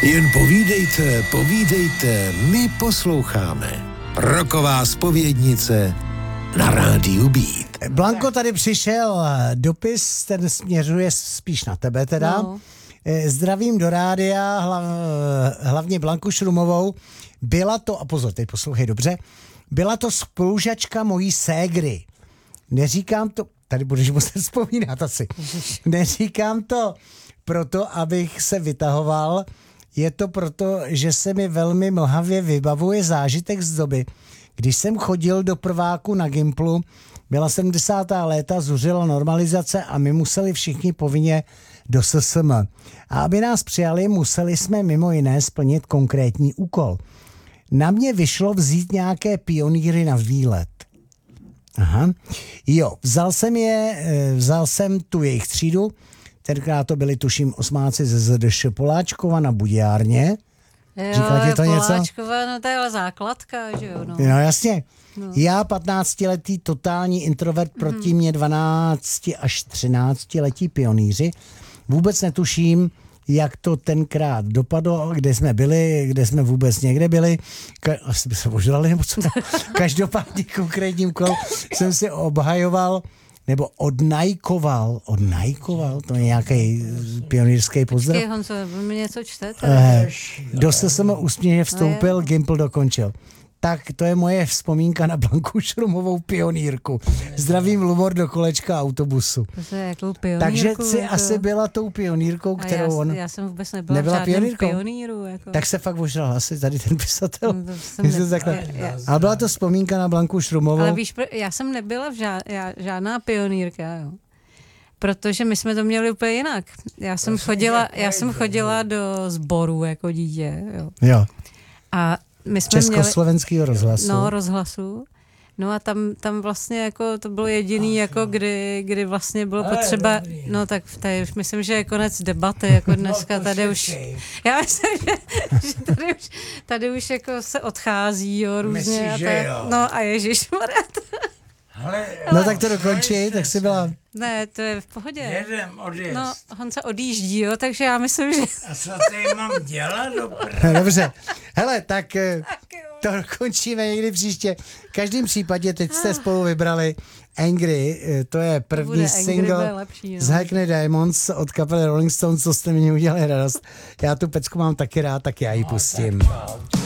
Jen povídejte, povídejte, my posloucháme. Rocková zpovědnice na rádiu Beat. Blanko, tady přišel dopis, ten směřuje spíš na tebe teda. No. Zdravím do rádia, hlavně Blanku Šrumovou. Byla to, a pozor, teď poslouchej dobře, byla to spolužačka mojí ségry. Neříkám to, tady budeš muset vzpomínat asi. Neříkám to proto, abych se vytahoval, je to proto, že se mi velmi mlhavě vybavuje zážitek z doby, když jsem chodil do prváku na Gimplu, byla 70. léta, zuřila normalizace a my museli všichni povinně do SSM. A aby nás přijali, museli jsme mimo jiné splnit konkrétní úkol. Na mě vyšlo vzít nějaké pionýry na výlet. Aha. Jo, vzal jsem tu jejich třídu, tenkrát to byli tuším osmáci ze ZDŠ Poláčkova na Budějárně. Říkala ti to Poláčkova, něco? No to je ale základka, že jo. No jasně. No. Já 15letý totální introvert, proti mě 12 až 13letí pionýři. Vůbec netuším, jak to tenkrát dopadlo, kde jsme byli, kde jsme vůbec někde byli. Asi by se ožrali, nebo co? Každopádně konkrétním kol jsem si obhajoval, nebo odnajkoval, to je nějaký pionýrský pozdrav. Počkej, Honzo, mi něco čtete? Dost jsem úspěšně vstoupil, Gimpl dokončil. Tak to je moje vzpomínka na Blanku Šrumovou pionýrku. Zdravím Lumor do kolečka autobusu. Takže jsi asi byla tou pionýrkou, kterou on... Já jsem vůbec nebyla pionýrkou. Pioníru. Jako. Tak se fakt ožral asi tady ten pisatel. Ale byla to vzpomínka na Blanku Šrumovou. Ale víš, já jsem nebyla žádná pionýrka, jo. Protože my jsme to měli úplně jinak. Já jsem chodila do sboru jako dítě, jo. A my jsme Československého rozhlasu. No, rozhlasu. No a tam vlastně jako to bylo jediný, jako kdy vlastně bylo potřeba, no tak tady už myslím, že je konec debaty, jako dneska tady už, já myslím, že tady už jako se odchází, jo, různě. Myslíš, že jo? No a ježišmarja. No tak to dokončí, tak si byla... Ne, to je v pohodě. Jedem odjezd. No, Honza odjíždí, jo, takže já myslím, že... A co tady mám dělat? Dobře. Hele, tak to končíme někdy příště. V každém případě teď jste spolu vybrali Angry, to je první single z Hackney Diamonds od kapely Rolling Stones, co jste mi udělali radost. Já tu pecku mám taky rád, tak já ji pustím.